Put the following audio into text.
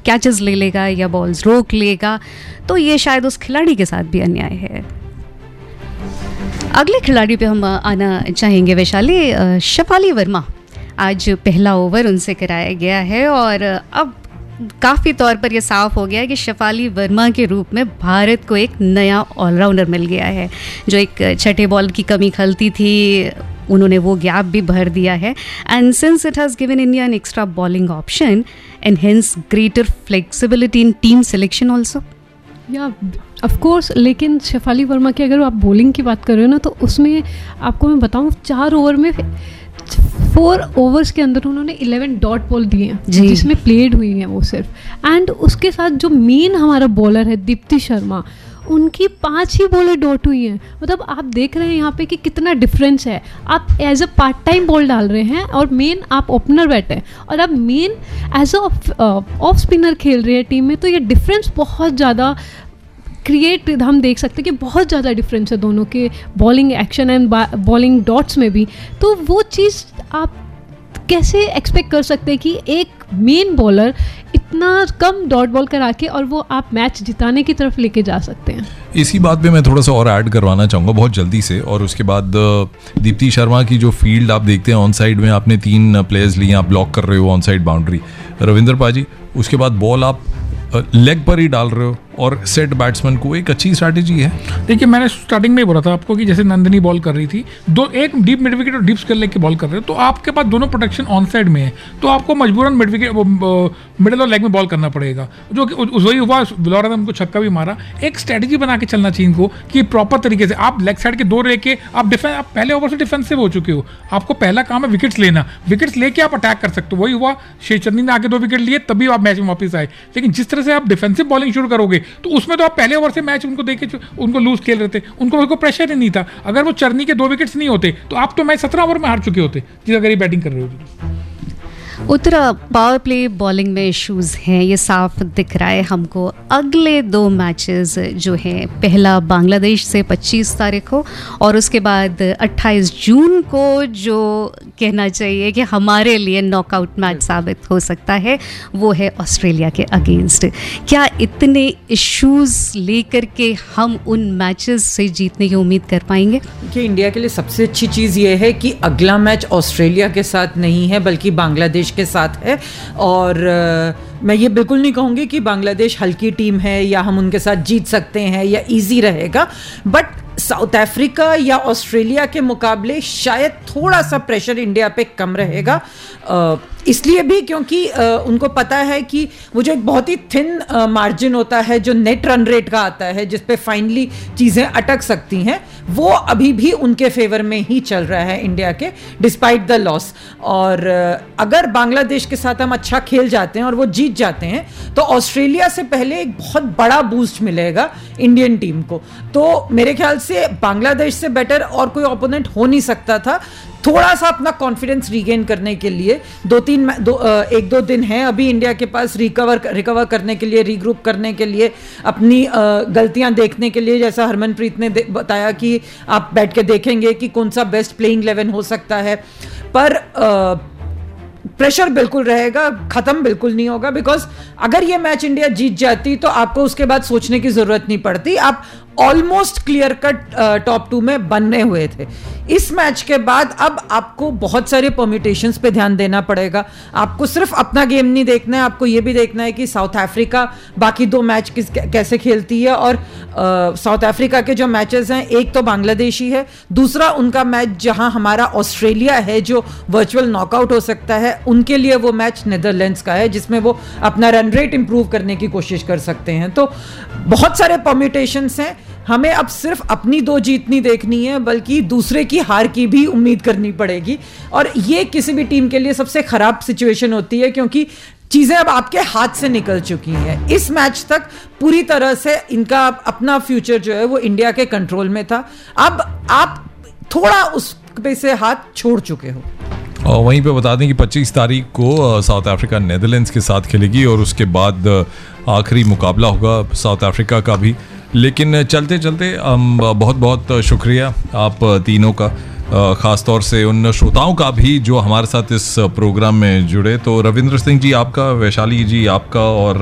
Catches ले लेगा या बॉल्स रोक लेगा, तो ये शायद उस खिलाड़ी के साथ भी अन्याय है। अगले खिलाड़ी पे हम आना चाहेंगे वैशाली। शेफाली वर्मा, आज पहला ओवर उनसे कराया गया है और अब काफ़ी तौर पर यह साफ हो गया है कि शेफाली वर्मा के रूप में भारत को एक नया ऑलराउंडर मिल गया है। जो एक छठे बॉल की कमी खलती थी, उन्होंने वो गैप भी भर दिया है। And since it has given India an extra bowling option and hence greater flexibility in team selection also. या ऑफ कोर्स, लेकिन शेफाली वर्मा की अगर आप बॉलिंग की बात कर रहे हो ना, तो उसमें आपको मैं बताऊं 4 ओवर में 4 ओवर्स के अंदर उन्होंने 11 डॉट बॉल दिए हैं जिसमें प्लेड हुई हैं वो सिर्फ। एंड उसके साथ जो मेन हमारा बॉलर है दीप्ति शर्मा, उनकी 5 ही बॉलें डॉट हुई हैं। मतलब आप देख रहे हैं यहाँ पे कि कितना डिफरेंस है। आप as a part time ball डाल रहे हैं और मेन आप ओपनर बैठे हैं और आप main as a off spinner खेल रहे हैं टीम में, तो ये डिफरेंस बहुत ज़्यादा क्रिएट हम देख सकते हैं कि बहुत ज़्यादा डिफरेंस है दोनों के bowling action and bowling dots में भी। तो वो चीज़ आप कैसे एक्सपेक्ट कर सकते हैं कि एक मेन बॉलर इतना कम डॉट बॉल करा के और वो आप मैच जिताने की तरफ लेके जा सकते हैं। इसी बात पे मैं थोड़ा सा और ऐड करवाना चाहूँगा बहुत जल्दी से। और उसके बाद दीप्ति शर्मा की जो फील्ड आप देखते हैं ऑन साइड में, आपने 3 प्लेयर्स लिए, आप ब्लॉक कर रहे हो ऑन साइड बाउंड्री, रविंद्र पाजी, उसके बाद बॉल आप लेग पर ही डाल रहे हो और सेट बैट्समैन को एक अच्छी स्ट्रैटेजी है। देखिए, मैंने स्टार्टिंग में ही बोला था आपको कि जैसे नंदिनी बॉल कर रही थी, एक डीप मिड विकेट और डीप स्क्वायर लेग के बॉल कर रहे हो, तो आपके पास दोनों प्रोटेक्शन ऑन साइड में है, तो आपको मजबूरन मिड विकेट मिडिल और लेग में बॉल करना पड़ेगा। जो वही हुआ, बिलौरा ने उनको छक्का भी मारा। एक स्ट्रैटेजी बना के चलना चाहिए इनको कि प्रॉपर तरीके से आप लेग साइड के 2 लेके आप पहले ओवर से डिफेंसिव हो चुके हो, आपको पहला काम है विकेट्स लेना, विकेट्स लेके आप अटैक कर सकते हो। वही हुआ, शेरचंदी ने आगे 2 विकेट लिए तभी आप मैच में वापस आए। लेकिन जिस तरह से आप डिफेंसिव बॉलिंग शुरू करोगे तो उसमें तो आप पहले ओवर से मैच उनको देके उनको लूज खेल रहे थे, उनको प्रेशर ही नहीं था। अगर वो चरनी के 2 विकेट्स नहीं होते तो आप तो मैच 17 ओवर में हार चुके होते, जिस अगर ये बैटिंग कर रहे होते। उत्तरा, पावर प्ले बॉलिंग में इश्यूज हैं, ये साफ दिख रहा है हमको। अगले 2 मैचेस जो हैं, पहला बांग्लादेश से 25 तारीख को और उसके बाद 28 जून को, जो कहना चाहिए कि हमारे लिए नॉकआउट मैच साबित हो सकता है, वो है ऑस्ट्रेलिया के अगेंस्ट। क्या इतने इश्यूज लेकर के हम उन मैचेस से जीतने की उम्मीद कर पाएंगे? कि इंडिया के लिए सबसे अच्छी चीज़ ये है कि अगला मैच ऑस्ट्रेलिया के साथ नहीं है बल्कि बांग्लादेश के साथ है। और मैं ये बिल्कुल नहीं कहूँगी कि बांग्लादेश हल्की टीम है या हम उनके साथ जीत सकते हैं या इजी रहेगा, बट साउथ अफ्रीका या ऑस्ट्रेलिया के मुकाबले शायद थोड़ा सा प्रेशर इंडिया पे कम रहेगा। इसलिए भी क्योंकि उनको पता है कि वो जो एक बहुत ही थिन मार्जिन होता है जो नेट रन रेट का आता है, जिस पे फाइनली चीज़ें अटक सकती हैं, वो अभी भी उनके फेवर में ही चल रहा है इंडिया के, डिस्पाइट द लॉस। और अगर बांग्लादेश के साथ हम अच्छा खेल जाते हैं और वो जीत जाते हैं तो ऑस्ट्रेलिया से पहले एक बहुत बड़ा बूस्ट मिलेगा इंडियन टीम को। तो मेरे ख्याल से बांग्लादेश से बेटर और कोई ओपोनेंट हो नहीं सकता था। थोड़ा सा अपना कॉन्फिडेंस रीगेन करने के लिए 1-2 दिन है अभी इंडिया के पास रिकवर करने के लिए, रीग्रुप करने के लिए, अपनी गलतियां देखने के लिए। जैसा हरमनप्रीत ने बताया कि आप बैठ के देखेंगे कि कौन सा बेस्ट प्लेइंग 11 हो सकता है, पर प्रेशर बिल्कुल रहेगा, खत्म बिल्कुल नहीं होगा। बिकॉज अगर ये मैच इंडिया जीत जाती तो आपको उसके बाद सोचने की जरूरत नहीं पड़ती, आप ऑलमोस्ट क्लियर कट टॉप 2 में बनने हुए थे। इस मैच के बाद अब आपको बहुत सारे परम्यूटेशंस पे ध्यान देना पड़ेगा। आपको सिर्फ अपना गेम नहीं देखना है, आपको ये भी देखना है कि साउथ अफ्रीका बाकी 2 मैच कैसे खेलती है। और साउथ अफ्रीका के जो मैचेस हैं, एक तो बांग्लादेशी है, दूसरा उनका मैच जहां हमारा ऑस्ट्रेलिया है जो वर्चुअल नॉकआउट हो सकता है, उनके लिए वो मैच नीदरलैंड्स का है जिसमें वो अपना रन रेट इंप्रूव करने की कोशिश कर सकते हैं। तो बहुत सारे परम्यूटेशंस हैं। हमें अब सिर्फ अपनी 2 जीत नहीं देखनी है बल्कि दूसरे की हार की भी उम्मीद करनी पड़ेगी। और ये किसी भी टीम के लिए सबसे खराब सिचुएशन होती है क्योंकि चीजें अब आपके हाथ से निकल चुकी हैं। इस मैच तक पूरी तरह से इनका अपना फ्यूचर जो है वो इंडिया के कंट्रोल में था। अब आप थोड़ा उस पे से हाथ छोड़ चुके हो। और वहीं पे बता दें कि 25 तारीख को साउथ अफ्रीका नीदरलैंड्स के साथ खेलेगी और उसके बाद आखिरी मुकाबला होगा साउथ अफ्रीका का भी। लेकिन चलते चलते बहुत बहुत शुक्रिया आप तीनों का, ख़ास तौर से उन श्रोताओं का भी जो हमारे साथ इस प्रोग्राम में जुड़े। तो रविंद्र सिंह जी आपका, वैशाली जी आपका और